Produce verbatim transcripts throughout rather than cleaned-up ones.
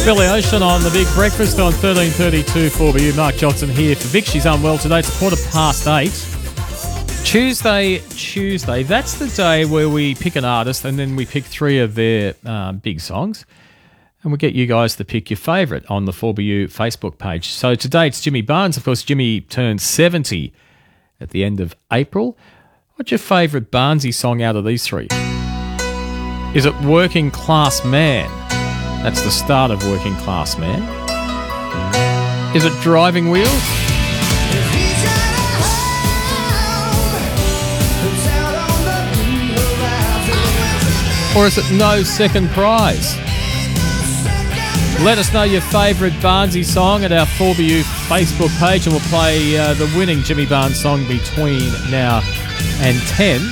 Billy Ocean on the Big Breakfast on thirteen thirty-two four B U. Mark Johnson here for Vic. She's unwell today. It's a quarter past eight. Tuesday, Tuesday. That's the day where we pick an artist and then we pick three of their um, big songs. And we get you guys to pick your favourite on the four B U Facebook page. So today it's Jimmy Barnes. Of course, Jimmy turned seventy at the end of April. What's your favourite Barnesy song out of these three? Is it Working Class Man? That's the start of Working Class Man. Is it Driving Wheels? Or is it No Second Prize? Let us know your favourite Barnesy song at our four B U Facebook page and we'll play uh, the winning Jimmy Barnes song between now and ten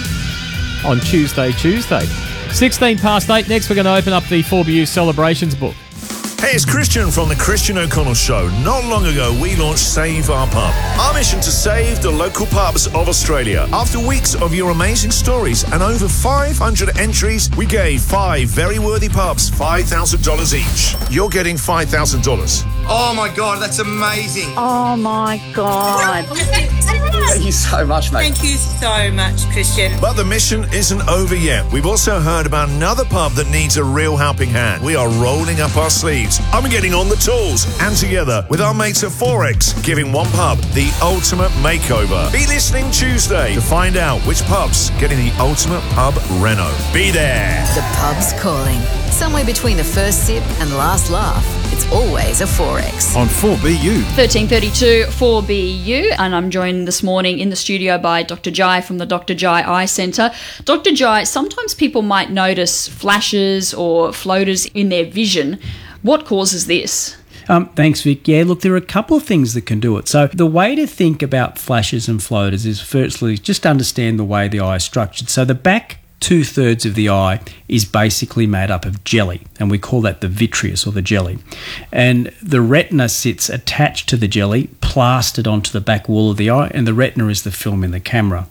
on Tuesday, Tuesday. sixteen past eight. Next, we're going to open up the four B U Celebrations book. Hey, it's Christian from the Christian O'Connell Show. Not long ago, we launched Save Our Pub. Our mission to save the local pubs of Australia. After weeks of your amazing stories and over five hundred entries, we gave five very worthy pubs five thousand dollars each. You're getting five thousand dollars. Oh my God, that's amazing. Oh my God. Thank you so much, mate. Thank you so much, Christian. But the mission isn't over yet. We've also heard about another pub that needs a real helping hand. We are rolling up our sleeves. I'm getting on the tools. And together with our mates at Forex, giving one pub the ultimate makeover. Be listening Tuesday to find out which pub's getting the ultimate pub reno. Be there. The pub's calling. Somewhere between the first sip and last laugh, it's always a Forex. On four B U. thirteen thirty-two four B U, and I'm joined this morning in the studio by Doctor Jai from the Doctor Jai Eye Centre. Doctor Jai, sometimes people might notice flashes or floaters in their vision. What causes this? Um, thanks, Vic. Yeah, look, there are a couple of things that can do it. So the way to think about flashes and floaters is firstly just understand the way the eye is structured. So the back two-thirds of the eye is basically made up of jelly, and we call that the vitreous or the jelly. And the retina sits attached to the jelly, plastered onto the back wall of the eye, and the retina is the film in the camera.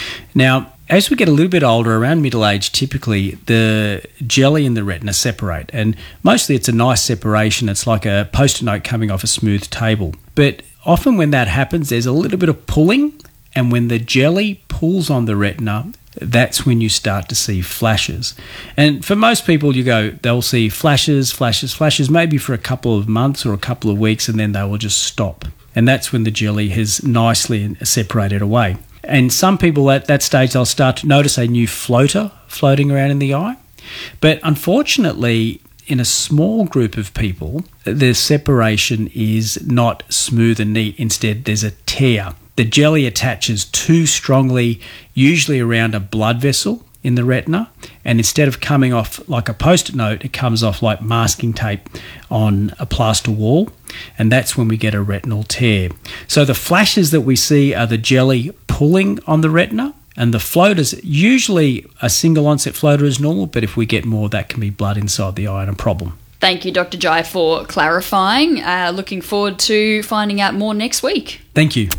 Now, as we get a little bit older, around middle age, typically the jelly and the retina separate, and mostly it's a nice separation. It's like a post-it note coming off a smooth table. But often when that happens, there's a little bit of pulling, and when the jelly pulls on the retina, that's when you start to see flashes. And for most people, you go, they'll see flashes, flashes, flashes, maybe for a couple of months or a couple of weeks, and then they will just stop. And that's when the jelly has nicely separated away. And some people at that stage, they'll start to notice a new floater floating around in the eye. But unfortunately, in a small group of people, the separation is not smooth and neat. Instead, there's a tear. The jelly attaches too strongly, usually around a blood vessel in the retina, and instead of coming off like a post-it note, it comes off like masking tape on a plaster wall, and that's when we get a retinal tear. So the flashes that we see are the jelly pulling on the retina, and the floaters, usually a single onset floater is normal, but if we get more, that can be blood inside the eye and a problem. Thank you, Doctor Jai, for clarifying. Uh, looking forward to finding out more next week. Thank you.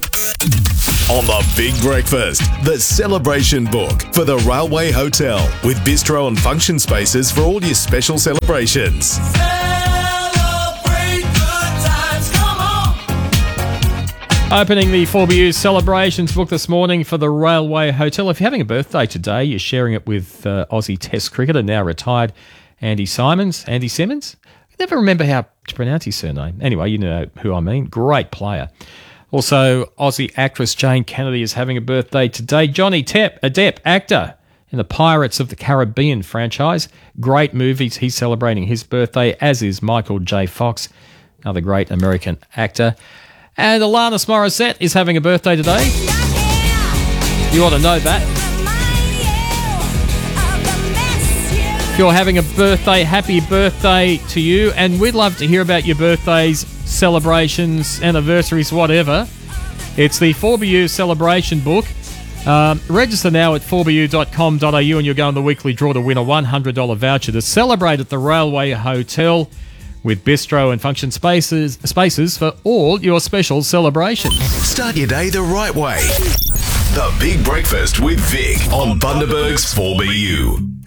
On the Big Breakfast, the celebration book for the Railway Hotel with bistro and function spaces for all your special celebrations. Celebrate good times, come on! Opening the four B U Celebrations book this morning for the Railway Hotel. If you're having a birthday today, you're sharing it with uh, Aussie Test cricketer, now retired, Andy Simons. Andy Simmons? I never remember how to pronounce his surname. Anyway, you know who I mean. Great player. Also, Aussie actress Jane Kennedy is having a birthday today. Johnny Depp, a Depp actor in the Pirates of the Caribbean franchise. Great movies. He's celebrating his birthday, as is Michael J. Fox, another great American actor. And Alanis Morissette is having a birthday today. You ought to know that. If you're having a birthday, happy birthday to you. And we'd love to hear about your birthdays, celebrations, anniversaries, whatever. It's the four B U Celebration Book. Um, register now at four b u dot com dot a u and you'll go on the weekly draw to win a one hundred dollars voucher to celebrate at the Railway Hotel with bistro and function spaces spaces for all your special celebrations. Start your day the right way. The Big Breakfast with Vic on Bundaberg's four B U.